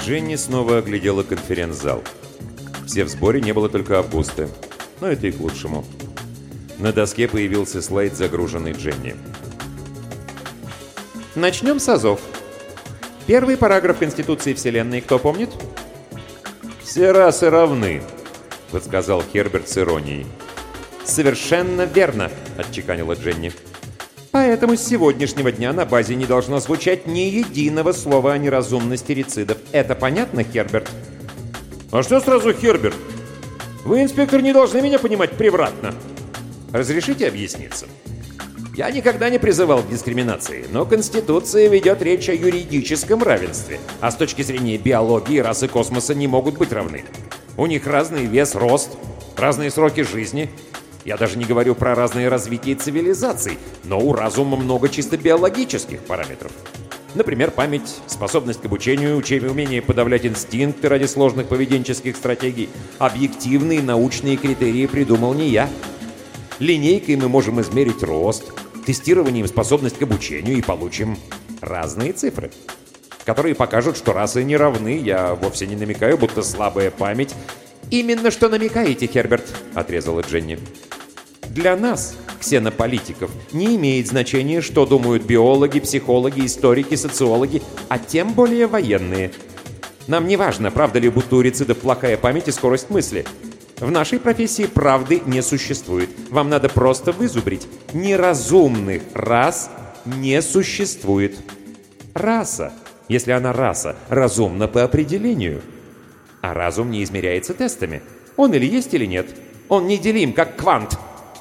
Дженни снова оглядела конференц-зал. Все в сборе, не было только Августы. Но это и к лучшему. На доске появился слайд, загруженный Дженни. Начнем с азов. Первый параграф Конституции Вселенной, кто помнит? «Все расы равны», — подсказал Херберт с иронией. «Совершенно верно», — отчеканила Дженни. «Поэтому с сегодняшнего дня на базе не должно звучать ни единого слова о неразумности рицидов. Это понятно, Херберт?» «А что сразу Херберт? Вы, инспектор, не должны меня понимать превратно. Разрешите объясниться? Я никогда не призывал к дискриминации, но Конституция ведет речь о юридическом равенстве, а с точки зрения биологии расы космоса не могут быть равны. У них разный вес, рост, разные сроки жизни. Я даже не говорю про разное развитие цивилизаций, но у разума много чисто биологических параметров. Например, память, способность к обучению, умение подавлять инстинкты ради сложных поведенческих стратегий. Объективные научные критерии придумал не я. Линейкой мы можем измерить рост, тестированием способность к обучению и получим разные цифры, которые покажут, что расы не равны. Я вовсе не намекаю, будто слабая память. «Именно что намекаете, Херберт», — отрезала Дженни. «Для нас, ксенополитиков, не имеет значения, что думают биологи, психологи, историки, социологи, а тем более военные. Нам не важно, правда ли, будто у рицидов плохая память и скорость мысли. В нашей профессии правды не существует. Вам надо просто вызубрить. Неразумных рас не существует. Раса, если она раса, разумна по определению. А разум не измеряется тестами. Он или есть, или нет. Он неделим, как квант».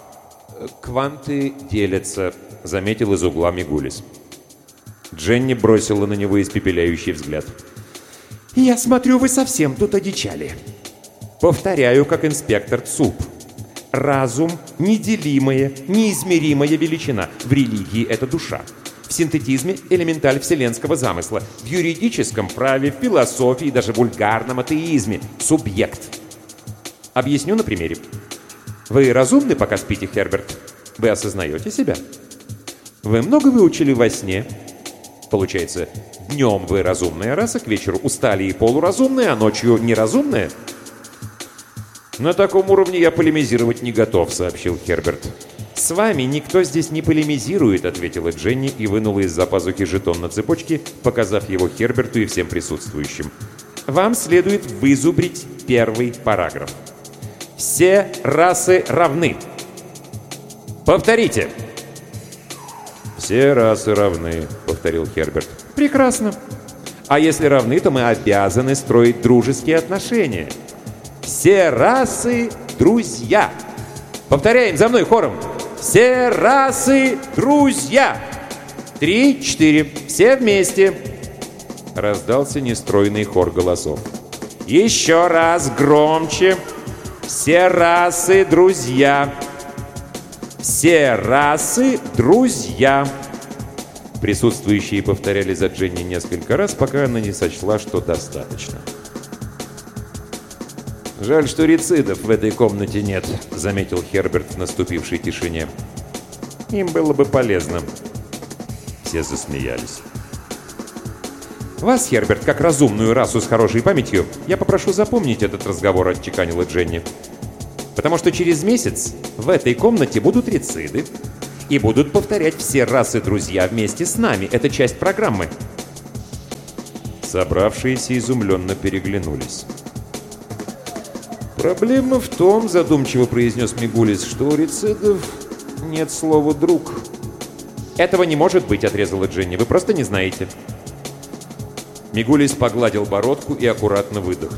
«Кванты делятся», — заметил из угла Мигулис. Дженни бросила на него испепеляющий взгляд. «Я смотрю, вы совсем тут одичали. Повторяю, как инспектор ЦУП. Разум — неделимая, неизмеримая величина. В религии это душа. В синтетизме — элементаль вселенского замысла. В юридическом праве, в философии, даже в вульгарном атеизме — субъект. Объясню на примере. Вы разумны, пока спите, Херберт? Вы осознаете себя? Вы много выучили во сне? Получается, днем вы разумная раса, к вечеру устали и полуразумная, а ночью неразумная? «На таком уровне я полемизировать не готов», — сообщил Херберт. «С вами никто здесь не полемизирует», — ответила Дженни и вынула из-за пазухи жетон на цепочке, показав его Херберту и всем присутствующим. «Вам следует вызубрить первый параграф. Все расы равны. Повторите». «Все расы равны», — повторил Херберт. «Прекрасно. А если равны, то мы обязаны строить дружеские отношения. Все расы — друзья. Повторяем за мной хором. Все расы — друзья. 3, 4. Все вместе». Раздался нестройный хор голосов. «Еще раз громче. Все расы — друзья. Все расы — друзья». Присутствующие повторяли за Дженни несколько раз, пока она не сочла, что достаточно. «Жаль, что рицидов в этой комнате нет», — заметил Херберт в наступившей тишине. «Им было бы полезно». Все засмеялись. «Вас, Херберт, как разумную расу с хорошей памятью, я попрошу запомнить этот разговор», — отчеканила Дженни. «Потому что через месяц в этой комнате будут рициды и будут повторять все расы-друзья вместе с нами. Это часть программы». Собравшиеся изумленно переглянулись. «Проблема в том, — задумчиво произнес Мигулис, — что у рицидов нет слова «друг». «Этого не может быть», — отрезала Дженни. «Вы просто не знаете». Мигулис погладил бородку и аккуратно выдохнул.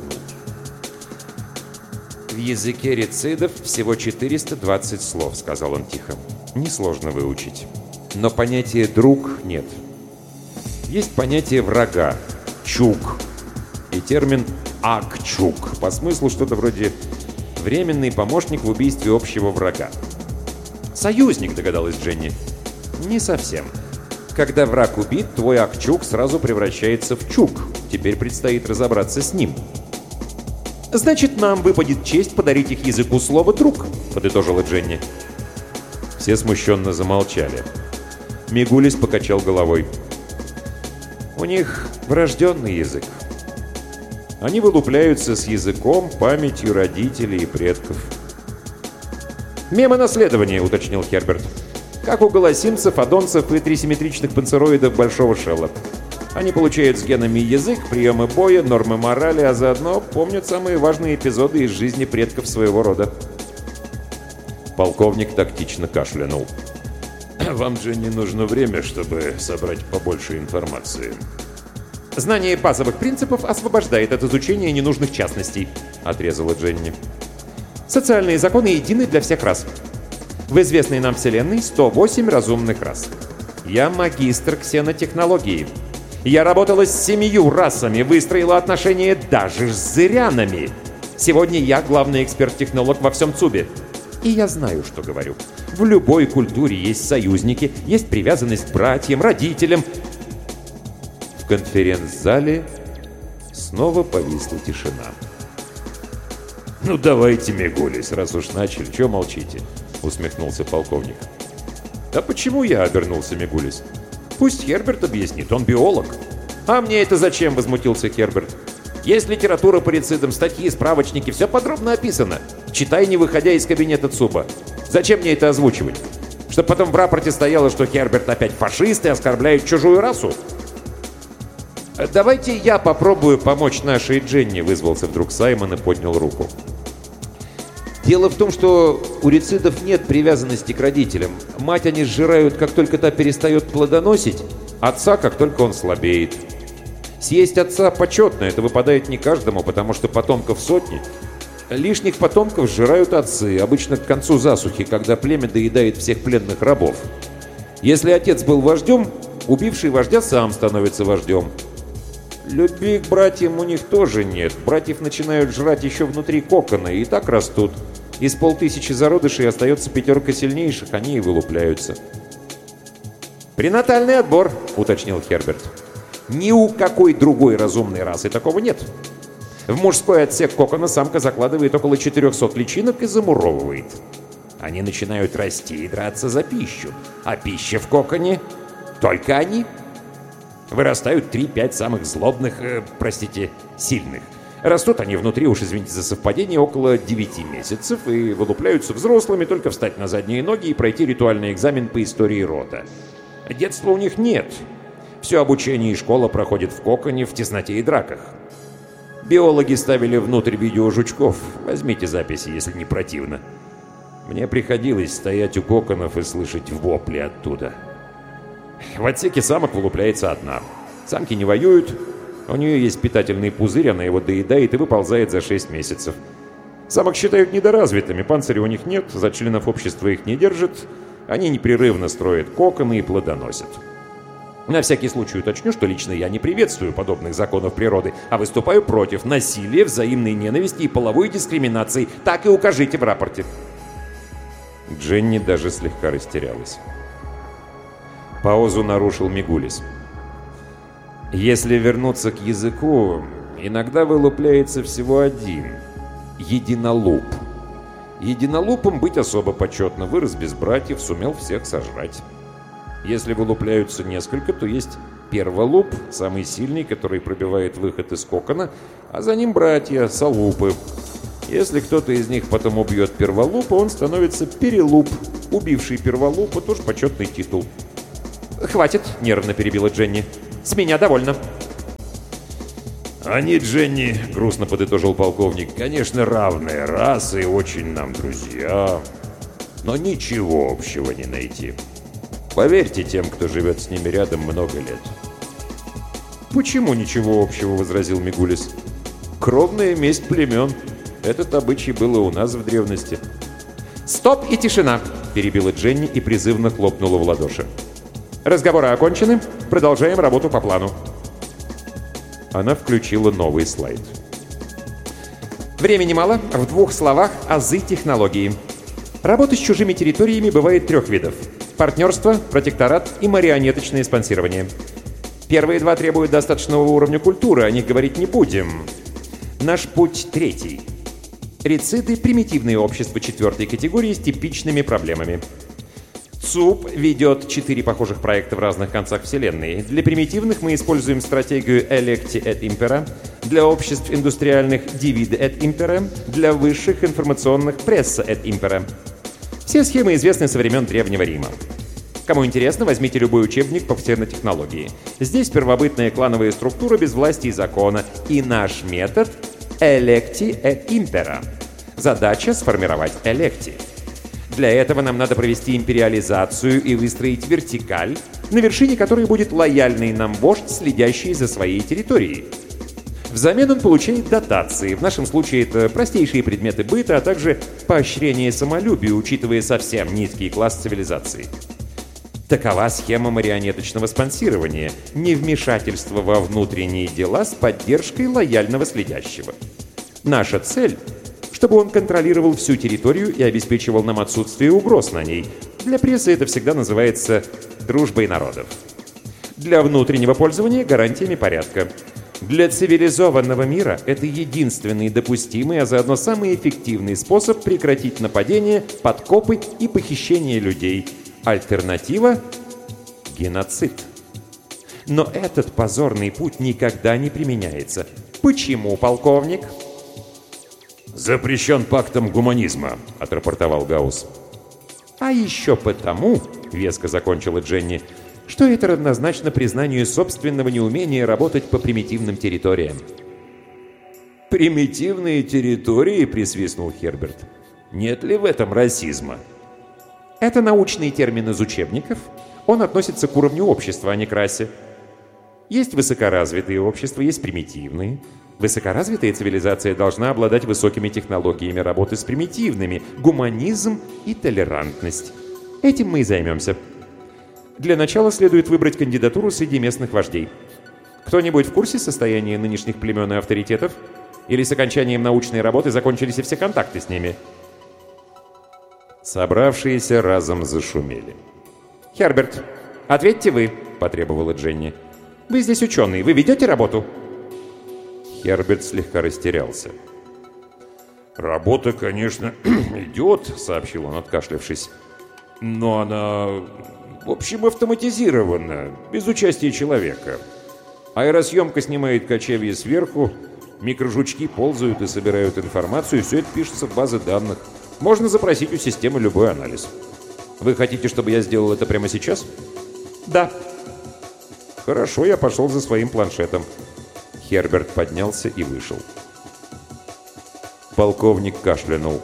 «В языке рицидов всего 420 слов», — сказал он тихо. «Несложно выучить. Но понятия «друг» нет. Есть понятие врага — «чук» и термин «акчук». По смыслу что-то вроде «временный помощник в убийстве общего врага». «Союзник», — догадалась Дженни. «Не совсем. Когда враг убит, твой акчук сразу превращается в чук. Теперь предстоит разобраться с ним». «Значит, нам выпадет честь подарить их языку слово «друг», — подытожила Дженни. Все смущенно замолчали. Мигулис покачал головой. «У них врожденный язык. Они вылупляются с языком, памятью родителей и предков. «Мемонаследование», — уточнил Херберт. «Как у голосимцев, адонцев и трисимметричных панцероидов Большого Шелла. Они получают с генами язык, приемы боя, нормы морали, а заодно помнят самые важные эпизоды из жизни предков своего рода». Полковник тактично кашлянул. «Вам же не нужно время, чтобы собрать побольше информации». «Знание базовых принципов освобождает от изучения ненужных частностей», — отрезала Дженни. «Социальные законы едины для всех рас. В известной нам Вселенной 108 разумных рас. Я магистр ксенотехнологии. Я работала с 7 расами, выстроила отношения даже с зырянами. Сегодня я главный эксперт-технолог во всем ЦУБе. И я знаю, что говорю. В любой культуре есть союзники, есть привязанность к братьям, родителям». В конференц-зале снова повисла тишина. «Ну давайте, Мигулис, раз уж начали, чего молчите?» — усмехнулся полковник. «Да почему я?» — обернулся Мигулис. «Пусть Херберт объяснит, он биолог». «А мне это зачем?» — возмутился Херберт. «Есть литература по рецидам, статьи, справочники, все подробно описано. Читай, не выходя из кабинета ЦУБа. Зачем мне это озвучивать? Чтобы потом в рапорте стояло, что Херберт опять фашист и оскорбляет чужую расу?» «Давайте я попробую помочь нашей Дженни», — вызвался вдруг Саймон и поднял руку. «Дело в том, что у рецидов нет привязанности к родителям. Мать они сжирают, как только та перестает плодоносить, отца, как только он слабеет. Съесть отца почетно, это выпадает не каждому, потому что потомков сотни. Лишних потомков сжирают отцы, обычно к концу засухи, когда племя доедает всех пленных рабов. Если отец был вождем, убивший вождя сам становится вождем. Любви к братьям у них тоже нет. Братьев начинают жрать еще внутри кокона, и так растут. Из 5000 зародышей остается 5 сильнейших, они и вылупляются». «Пренатальный отбор», — уточнил Херберт. «Ни у какой другой разумной расы такого нет. В мужской отсек кокона самка закладывает около 400 личинок и замуровывает. Они начинают расти и драться за пищу. А пища в коконе — только они. Вырастают 3-5 самых злобных, сильных. Растут они внутри, уж извините за совпадение, около 9 месяцев и вылупляются взрослыми, только встать на задние ноги и пройти ритуальный экзамен по истории рода. Детства у них нет. Все обучение и школа проходит в коконе, в тесноте и драках. Биологи ставили внутрь видеожучков. Возьмите записи, если не противно. Мне приходилось стоять у коконов и слышать вопли оттуда. В отсеке самок вылупляется одна. Самки не воюют. У нее есть питательный пузырь, она его доедает и выползает за 6 месяцев. Самок считают недоразвитыми, панциря у них нет, за членов общества их не держат. Они непрерывно строят коконы и плодоносят. На всякий случай уточню, что лично я не приветствую подобных законов природы, а выступаю против насилия, взаимной ненависти и половой дискриминации. Так и укажите в рапорте. Дженни даже слегка растерялась. Паузу нарушил Мигулис. «Если вернуться к языку, иногда вылупляется всего один — единолуп. Единолупом быть особо почетно, вырос без братьев, сумел всех сожрать. Если вылупляются несколько, то есть перволуп, самый сильный, который пробивает выход из кокона, а за ним братья, солупы. Если кто-то из них потом убьет перволупа, он становится перелуп. Убивший перволупа тоже почетный титул». «Хватит», — нервно перебила Дженни. «С меня довольно». «Они, Дженни», — грустно подытожил полковник, — «конечно, равные расы и очень нам друзья, но ничего общего не найти. Поверьте тем, кто живет с ними рядом много лет». «Почему ничего общего?» — возразил Мигулис. «Кровная месть племен. Этот обычай был и у нас в древности». «Стоп и тишина!» — перебила Дженни и призывно хлопнула в ладоши. «Разговоры окончены. Продолжаем работу по плану». Она включила новый слайд. Времени мало. В 2 словах азы технологии. Работа с чужими территориями бывает 3 видов. Партнерство, протекторат и марионеточное спонсирование. Первые 2 требуют достаточного уровня культуры, о них говорить не будем. Наш путь 3. Рециды — примитивные общества 4-й категории с типичными проблемами. ЦУП ведет 4 похожих проекта в разных концах Вселенной. Для примитивных мы используем стратегию Electi et Impera, для обществ индустриальных Divide et Impera, для высших информационных Pressa et Impera. Все схемы известны со времен Древнего Рима. Кому интересно, возьмите любой учебник по технологии. Здесь первобытная клановая структура без власти и закона. И наш метод Electi et Impera. Задача — сформировать Electi. Для этого нам надо провести империализацию и выстроить вертикаль, на вершине которой будет лояльный нам вождь, следящий за своей территорией. Взамен он получает дотации. В нашем случае это простейшие предметы быта, а также поощрение самолюбию, учитывая совсем низкий класс цивилизации. Такова схема марионеточного спонсирования, невмешательство во внутренние дела с поддержкой лояльного следящего. Наша цель — чтобы он контролировал всю территорию и обеспечивал нам отсутствие угроз на ней. Для прессы это всегда называется «дружбой народов». Для внутреннего пользования — гарантиями порядка. Для цивилизованного мира это единственный допустимый, а заодно самый эффективный способ прекратить нападения, подкопы и похищение людей. Альтернатива — геноцид. Но этот позорный путь никогда не применяется. Почему, полковник? «Запрещен пактом гуманизма», — отрапортовал Гаусс. А еще потому, — веско закончила Дженни, — что это равнозначно признанию собственного неумения работать по примитивным территориям. «Примитивные территории?» — присвистнул Херберт. «Нет ли в этом расизма?» Это научный термин из учебников. Он относится к уровню общества, а не к расе. Есть высокоразвитые общества, есть примитивные. Высокоразвитая цивилизация должна обладать высокими технологиями работы с примитивными, гуманизм и толерантность. Этим мы и займемся. Для начала следует выбрать кандидатуру среди местных вождей. Кто-нибудь в курсе состояния нынешних племен и авторитетов? Или с окончанием научной работы закончились и все контакты с ними? Собравшиеся разом зашумели. «Херберт, ответьте вы», — потребовала Дженни. «Вы здесь ученый, вы ведете работу?» Херберт слегка растерялся. «Работа, конечно, идет», — сообщил он, откашлявшись. «Но она, в общем, автоматизирована, без участия человека. Аэросъемка снимает кочевье сверху, микрожучки ползают и собирают информацию, и все это пишется в базы данных. Можно запросить у системы любой анализ. Вы хотите, чтобы я сделал это прямо сейчас?» «Да». «Хорошо, я пошел за своим планшетом». Херберт поднялся и вышел. Полковник кашлянул.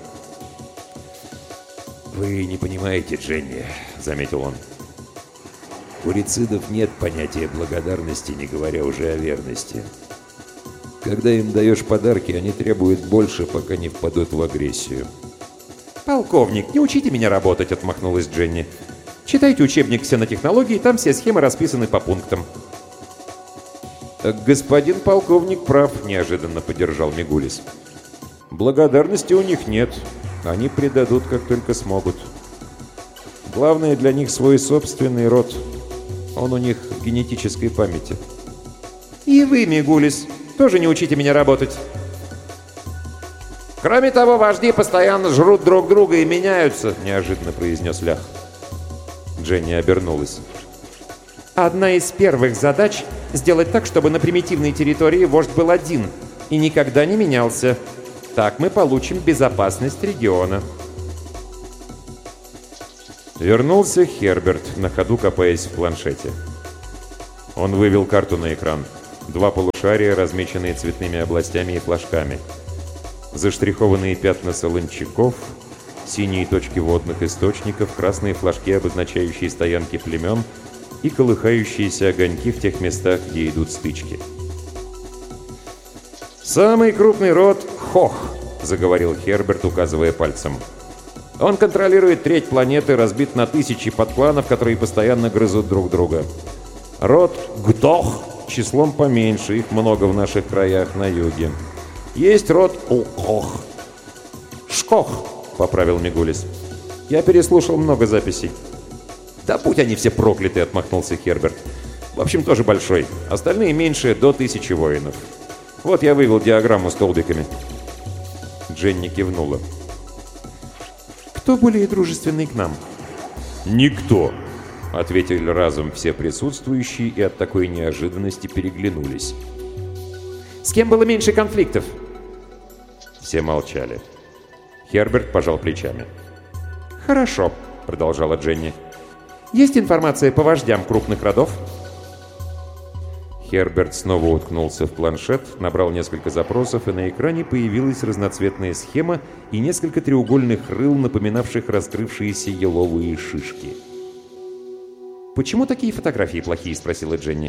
«Вы не понимаете, Дженни», — заметил он. «У рицидов нет понятия благодарности, не говоря уже о верности. Когда им даешь подарки, они требуют больше, пока не впадут в агрессию». «Полковник, не учите меня работать», — отмахнулась Дженни. «Читайте учебник ксенотехнологий, там все схемы расписаны по пунктам». «Господин полковник прав», — неожиданно поддержал Мигулис. «Благодарности у них нет. Они предадут, как только смогут. Главное для них свой собственный род. Он у них в генетической памяти». «И вы, Мигулис, тоже не учите меня работать». «Кроме того, вожди постоянно жрут друг друга и меняются», — неожиданно произнес Лях. Дженни обернулась. «Одна из первых задач — сделать так, чтобы на примитивной территории вождь был один и никогда не менялся. Так мы получим безопасность региона». Вернулся Херберт, на ходу копаясь в планшете. Он вывел карту на экран. 2 полушария, размеченные цветными областями и флажками. Заштрихованные пятна солончаков, синие точки водных источников, красные флажки, обозначающие стоянки племен, и колыхающиеся огоньки в тех местах, где идут стычки. «Самый крупный род — Хох», — заговорил Херберт, указывая пальцем. «Он контролирует треть планеты, разбит на тысячи подкланов, которые постоянно грызут друг друга. Род Гтох числом поменьше, их много в наших краях на юге. Есть род Улхох». «Шкох», — поправил Мигулис. «Я переслушал много записей». «Да будь они все прокляты», — отмахнулся Херберт. «В общем, тоже большой. Остальные меньше, до 1000 воинов. Вот я вывел диаграмму столбиками». Дженни кивнула. «Кто более дружественный к нам?» «Никто», — ответили разом все присутствующие и от такой неожиданности переглянулись. «С кем было меньше конфликтов?» Все молчали. Херберт пожал плечами. «Хорошо», — продолжала Дженни. «Есть информация по вождям крупных родов?» Херберт снова уткнулся в планшет, набрал несколько запросов, и на экране появилась разноцветная схема и несколько треугольных рыл, напоминавших раскрывшиеся еловые шишки. «Почему такие фотографии плохие?» — спросила Дженни.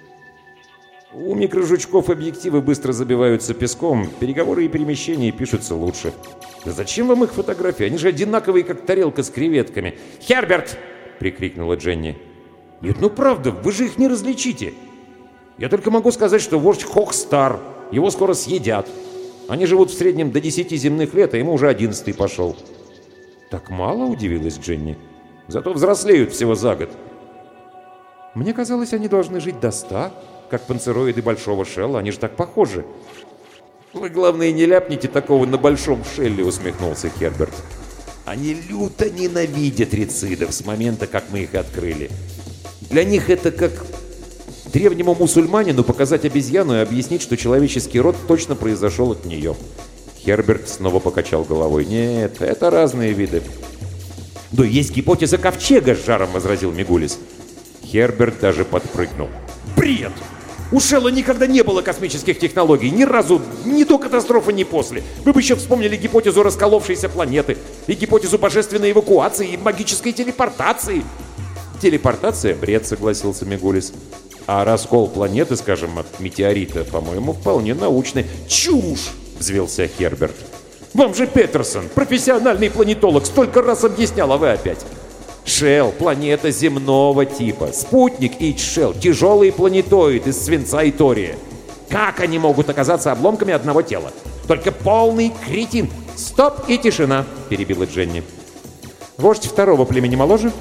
«У микрожучков объективы быстро забиваются песком, переговоры и перемещения пишутся лучше». «Да зачем вам их фотографии? Они же одинаковые, как тарелка с креветками». «Херберт!» — прикрикнула Дженни. «Нет, ну правда, вы же их не различите. Я только могу сказать, что вождь Хок стар, его скоро съедят. Они живут в среднем до 10 земных лет, а ему уже 11-й пошел». «Так мало?» — удивилась Дженни. «Зато взрослеют всего за год». «Мне казалось, они должны жить до 100, как панцероиды Большого Шелла, они же так похожи». «Вы, главное, не ляпните такого на Большом Шелле», — усмехнулся Херберт. «Они люто ненавидят рицидов с момента, как мы их открыли. Для них это как древнему мусульманину показать обезьяну и объяснить, что человеческий род точно произошел от нее». Херберт снова покачал головой. «Нет, это разные виды». «Да есть гипотеза ковчега с жаром», — возразил Мигулис. Херберт даже подпрыгнул. «Бред! У Шелла никогда не было космических технологий, ни разу, ни до катастрофы, ни после. Вы бы еще вспомнили гипотезу расколовшейся планеты, и гипотезу божественной эвакуации, и магической телепортации». «Телепортация — бред», — согласился Мигулис. «А раскол планеты, скажем, от метеорита, по-моему, вполне научный». «Чушь!» — взвился Херберт. «Вам же Петерсон, профессиональный планетолог, столько раз объяснял, а вы опять». Шелл — планета земного типа. Спутник Ич-Шелл — тяжелый планетоид из свинца и тория. Как они могут оказаться обломками одного тела? Только полный кретин. «Стоп и тишина!» — перебила Дженни. «Вождь второго племени моложе?»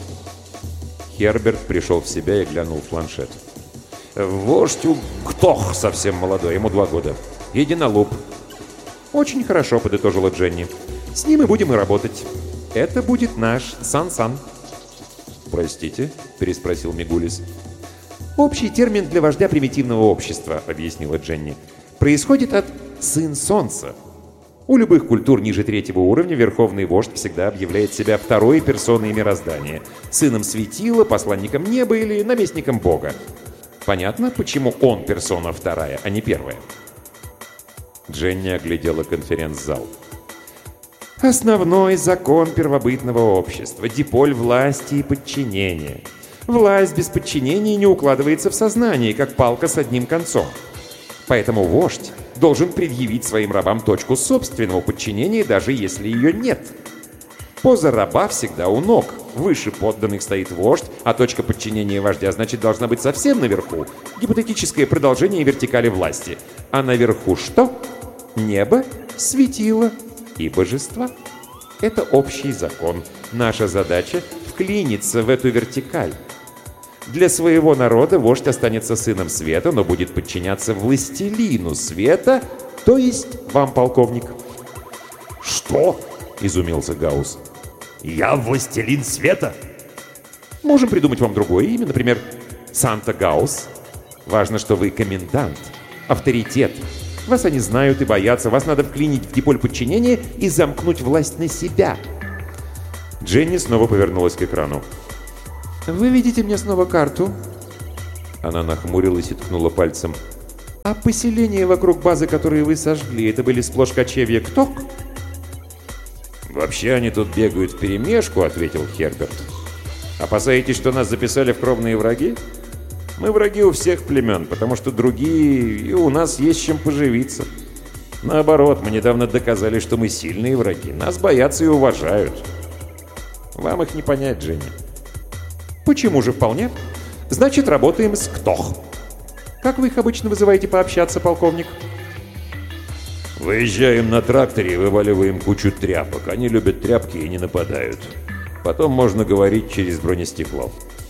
Херберт пришел в себя и глянул в планшет. «Вождь Ктох совсем молодой, ему 2 года. Единолуп». «Очень хорошо», — подытожила Дженни. «С ним и будем и работать. Это будет наш Сан-Сан». «Простите?» — переспросил Мигулис. «Общий термин для вождя примитивного общества», — объяснила Дженни. «Происходит от «сын солнца». У любых культур ниже 3-го уровня верховный вождь всегда объявляет себя второй персоной мироздания, сыном светила, посланником неба или наместником бога. Понятно, почему он персона вторая, а не первая?» Дженни оглядела конференц-зал. «Основной закон первобытного общества – диполь власти и подчинения. Власть без подчинения не укладывается в сознание, как палка с одним концом. Поэтому вождь должен предъявить своим рабам точку собственного подчинения, даже если ее нет. Поза раба всегда у ног. Выше подданных стоит вождь, а точка подчинения вождя, значит, должна быть совсем наверху. Гипотетическое продолжение вертикали власти. А наверху что? Небо, светило и божества. Это общий закон. Наша задача — вклиниться в эту вертикаль. Для своего народа вождь останется сыном света, но будет подчиняться властелину света, то есть вам, полковник». «Что?» — изумился Гаусс. «Я властелин света?» «Можем придумать вам другое имя, например, Санта Гаусс. Важно, что вы комендант, авторитет. Вас они знают и боятся, вас надо вклинить в диполь подчинения и замкнуть власть на себя». Дженни снова повернулась к экрану. «Вы видите мне снова карту?» Она нахмурилась и ткнула пальцем. «А поселения вокруг базы, которые вы сожгли, это были сплошь кочевья Кток?» «Вообще они тут бегают вперемешку», — ответил Херберт. «Опасаетесь, что нас записали в кровные враги? Мы враги у всех племен, потому что другие, и у нас есть чем поживиться. Наоборот, мы недавно доказали, что мы сильные враги. Нас боятся и уважают. Вам их не понять, Дженни». «Почему же вполне? Значит, работаем с Ктох. Как вы их обычно вызываете пообщаться, полковник?» «Выезжаем на тракторе и вываливаем кучу тряпок. Они любят тряпки и не нападают. Потом можно говорить через бронестекло».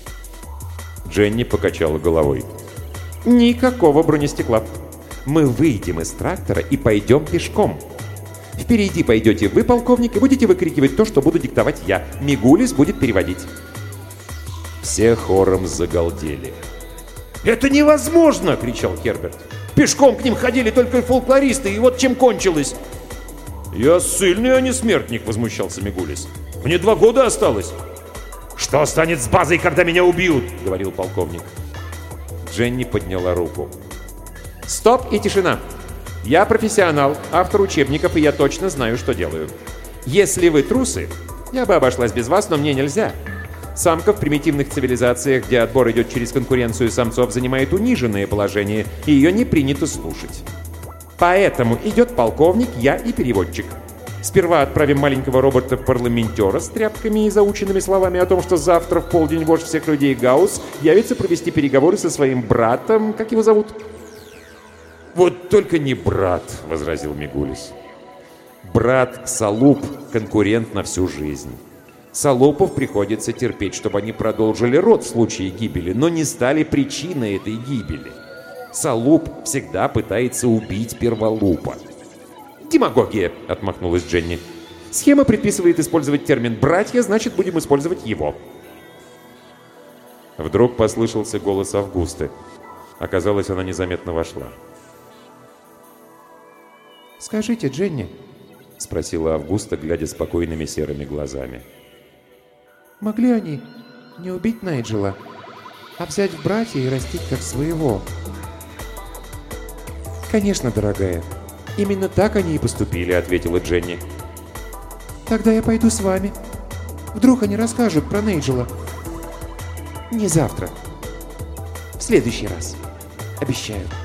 Дженни покачала головой. «Никакого бронестекла. Мы выйдем из трактора и пойдем пешком. Впереди пойдете вы, полковник, и будете выкрикивать то, что буду диктовать я. Мигулис будет переводить. Все хором загалдели. «Это невозможно!» — кричал Херберт. «Пешком к ним ходили только фольклористы, и вот чем кончилось!» «Я ссыльный, а не смертник!» — возмущался Мигулис. «Мне 2 года осталось!» «Что станет с базой, когда меня убьют?» — говорил полковник. Дженни подняла руку. «Стоп и тишина! Я профессионал, автор учебников, и я точно знаю, что делаю. Если вы трусы, я бы обошлась без вас, но мне нельзя. Самка в примитивных цивилизациях, где отбор идет через конкуренцию самцов, занимает униженное положение, и ее не принято слушать. Поэтому идет полковник, я и переводчик. Сперва отправим маленького робота-парламентера с тряпками и заученными словами о том, что завтра в полдень вождь всех людей Гаусс явится провести переговоры со своим братом. Как его зовут?» «Вот только не брат», — возразил Мигулис. «Брат Салуп — конкурент на всю жизнь. Салупов приходится терпеть, чтобы они продолжили род в случае гибели, но не стали причиной этой гибели. Салуп всегда пытается убить Перволупа». «Демагогия», — отмахнулась Дженни. «Схема предписывает использовать термин «братья», значит, будем использовать его». Вдруг послышался голос Августы. Оказалось, она незаметно вошла. «Скажите, Дженни», — спросила Августа, глядя спокойными серыми глазами. «Могли они не убить Найджела, а взять в братья и растить как своего?» «Конечно, дорогая. Именно так они и поступили», — ответила Дженни. «Тогда я пойду с вами. Вдруг они расскажут про Найджела. Не завтра. В следующий раз. Обещаю».